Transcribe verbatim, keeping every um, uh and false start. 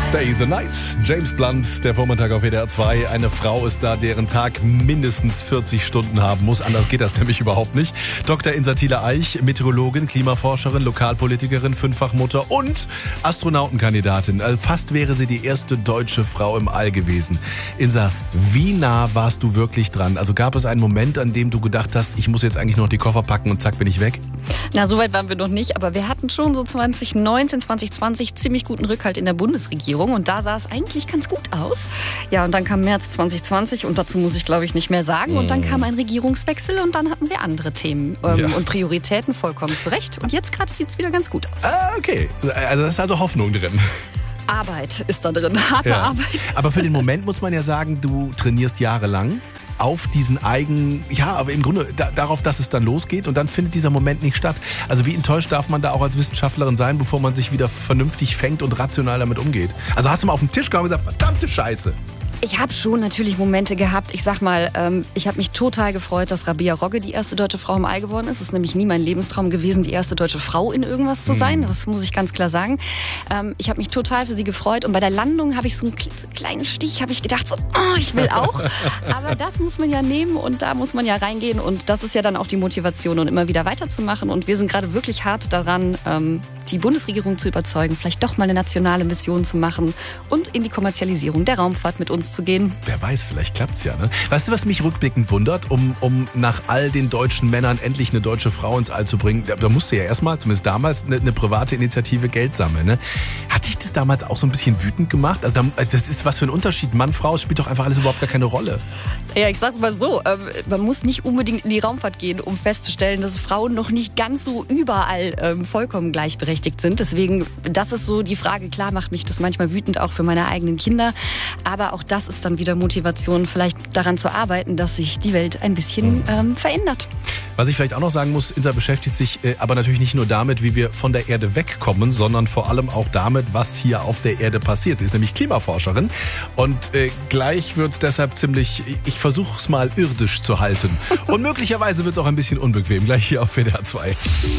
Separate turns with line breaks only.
Stay the Night. James Blunt, der Vormittag auf W D R zwei. Eine Frau ist da, deren Tag mindestens vierzig Stunden haben muss. Anders geht das nämlich überhaupt nicht. Doktor Insa Thiele-Eich, Meteorologin, Klimaforscherin, Lokalpolitikerin, Fünffachmutter und Astronautenkandidatin. Also fast wäre sie die erste deutsche Frau im All gewesen. Insa, wie nah warst du wirklich dran? Also gab es einen Moment, an dem du gedacht hast, ich muss jetzt eigentlich noch die Koffer packen und zack, bin ich weg?
Na, so weit waren wir noch nicht, aber wir hatten schon so zwanzig neunzehn, zwanzig zwanzig ziemlich guten Rückhalt in der Bundesregierung und da sah es eigentlich ganz gut aus. Ja, und dann kam März zwanzig zwanzig und dazu muss ich, glaube ich, nicht mehr sagen. Und dann kam ein Regierungswechsel und dann hatten wir andere Themen ähm,
Ja.
und Prioritäten, vollkommen zu Recht. Und jetzt gerade sieht es wieder ganz gut aus.
Ah, okay. Also da ist also Hoffnung drin.
Arbeit ist da drin, harte
Ja.
Arbeit.
Aber für den Moment muss man ja sagen, du trainierst jahrelang auf diesen eigen, ja, aber im Grunde da, darauf, dass es dann losgeht und dann findet dieser Moment nicht statt. Also wie enttäuscht darf man da auch als Wissenschaftlerin sein, bevor man sich wieder vernünftig fängt und rational damit umgeht? Also hast du mal auf den Tisch gehauen und gesagt, verdammte Scheiße.
Ich habe schon natürlich Momente gehabt. Ich sag mal, ähm, ich habe mich total gefreut, dass Rabea Rogge die erste deutsche Frau im All geworden ist. Es ist nämlich nie mein Lebenstraum gewesen, die erste deutsche Frau in irgendwas zu sein. Das muss ich ganz klar sagen. Ähm, ich habe mich total für sie gefreut. Und bei der Landung habe ich so einen kleinen Stich, habe ich gedacht, so, oh, ich will auch. Aber das muss man ja nehmen und da muss man ja reingehen. Und das ist ja dann auch die Motivation, und immer wieder weiterzumachen. Und wir sind gerade wirklich hart daran, ähm, die Bundesregierung zu überzeugen, vielleicht doch mal eine nationale Mission zu machen und in die Kommerzialisierung der Raumfahrt mit uns zu gehen.
Wer weiß, vielleicht klappt's ja, ne? Weißt du, was mich rückblickend wundert, um, um nach all den deutschen Männern endlich eine deutsche Frau ins All zu bringen? Da, da musste ja erstmal, zumindest damals, eine, eine private Initiative Geld sammeln, ne? Hat dich das damals auch so ein bisschen wütend gemacht? Also da, das ist was für ein Unterschied. Mann, Frau, es spielt doch einfach alles überhaupt gar keine Rolle.
Ja, ich sag's mal so, ähm, man muss nicht unbedingt in die Raumfahrt gehen, um festzustellen, dass Frauen noch nicht ganz so überall ähm, vollkommen gleichberechtigt sind. Deswegen, das ist so die Frage. Klar macht mich das manchmal wütend, auch für meine eigenen Kinder. Aber auch das ist dann wieder Motivation, vielleicht daran zu arbeiten, dass sich die Welt ein bisschen ähm, verändert.
Was ich vielleicht auch noch sagen muss, Insa beschäftigt sich äh, aber natürlich nicht nur damit, wie wir von der Erde wegkommen, sondern vor allem auch damit, was hier auf der Erde passiert. Sie ist nämlich Klimaforscherin und äh, gleich wird es deshalb ziemlich, ich versuche es mal irdisch zu halten. Und möglicherweise wird es auch ein bisschen unbequem, gleich hier auf W D R zwei.